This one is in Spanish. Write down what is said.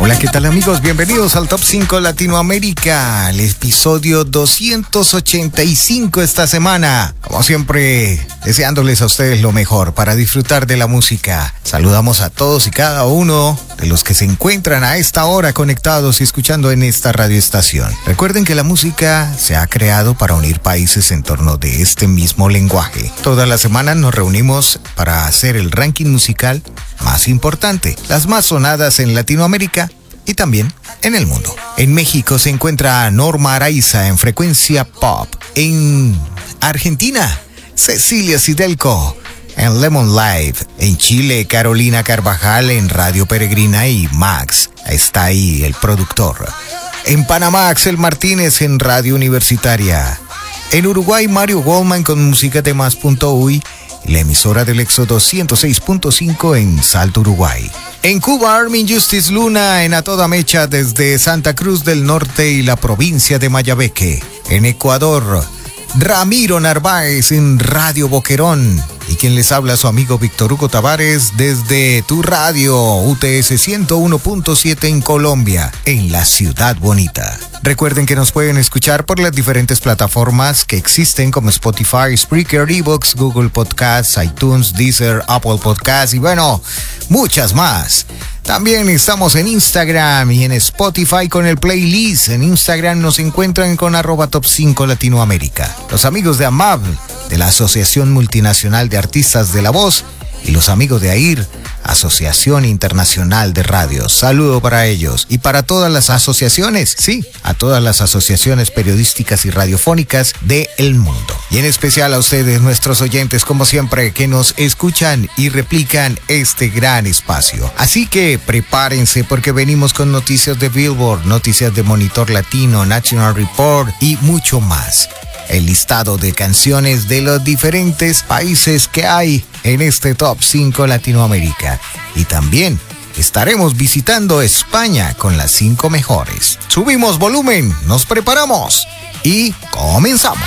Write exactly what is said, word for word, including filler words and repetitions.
Hola, ¿qué tal amigos? Bienvenidos al Top cinco Latinoamérica, el episodio doscientos ochenta y cinco esta semana. Como siempre, deseándoles a ustedes lo mejor para disfrutar de la música. Saludamos a todos y cada uno de los que se encuentran a esta hora conectados y escuchando en esta radioestación. Recuerden que la música se ha creado para unir países en torno de este mismo lenguaje. Todas las semanas nos reunimos para hacer el ranking musical más importante, las más sonadas en Latinoamérica y también en el mundo. En México se encuentra Norma Araiza en frecuencia pop. En Argentina, Cecilia Cidelco en Lemon Live. En Chile, Carolina Carvajal en Radio Peregrina y Max, está ahí el productor. En Panamá, Axel Martínez en Radio Universitaria. En Uruguay, Mario Goldman con musicatemas punto uy y la emisora del Éxodo ciento seis punto cinco en Salto, Uruguay. En Cuba, Armin Justice Luna en A Toda Mecha desde Santa Cruz del Norte y la provincia de Mayabeque. En Ecuador, Ramiro Narváez en Radio Boquerón. Y quien les habla, su amigo Víctor Hugo Tavares desde tu radio U T S ciento uno punto siete en Colombia, en la Ciudad Bonita. Recuerden que nos pueden escuchar por las diferentes plataformas que existen como Spotify, Spreaker, Evox, Google Podcasts, iTunes, Deezer, Apple Podcasts y bueno, muchas más. También estamos en Instagram y en Spotify con el playlist. En Instagram nos encuentran con arroba top cinco Latinoamérica. Los amigos de AMAB, de la Asociación Multinacional de Artistas de la Voz, y los amigos de AIR, Asociación Internacional de Radios. Saludo para ellos y para todas las asociaciones, sí, a todas las asociaciones periodísticas y radiofónicas del mundo. Y en especial a ustedes, nuestros oyentes, como siempre, que nos escuchan y replican este gran espacio. Así que prepárense porque venimos con noticias de Billboard, noticias de Monitor Latino, National Report y mucho más. El listado de canciones de los diferentes países que hay en este Top cinco Latinoamérica. Y también estaremos visitando España con las cinco mejores. Subimos volumen, nos preparamos y comenzamos.